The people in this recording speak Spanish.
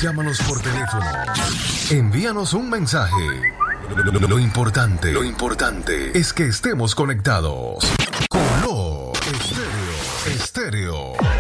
Llámanos por teléfono. Envíanos un mensaje. Lo importante es que estemos conectados. Color Estéreo.